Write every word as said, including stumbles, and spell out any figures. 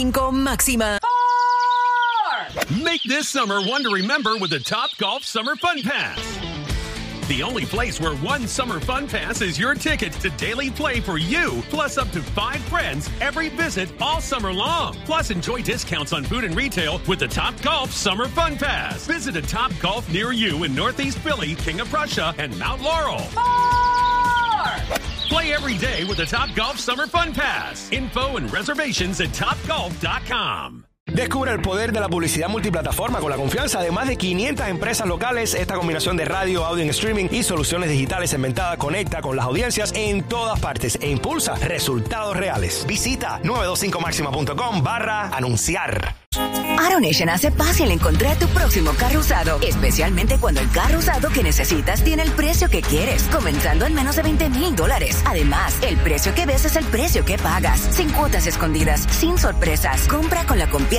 Máxima. Make this summer one to remember with the Topgolf Summer Fun Pass. The only place where one summer fun pass is your ticket to daily play for you, plus up to five friends every visit all summer long. Plus, enjoy discounts on food and retail with the Topgolf Summer Fun Pass. Visit a Topgolf near you in Northeast Philly, King of Prussia, and Mount Laurel. Four! Play every day with the Topgolf Summer Fun Pass. Info and reservations at top golf dot com. Descubre el poder de la publicidad multiplataforma con la confianza de más de quinientas empresas locales. Esta combinación de radio, audio en streaming y soluciones digitales inventadas conecta con las audiencias en todas partes e impulsa resultados reales. Visita nueve dos cinco máxima punto com barra anunciar. AutoNation hace fácil encontrar tu próximo carro usado, especialmente cuando el carro usado que necesitas tiene el precio que quieres, comenzando en menos de veinte mil dólares. Además, el precio que ves es el precio que pagas, sin cuotas escondidas, sin sorpresas. Compra con la confianza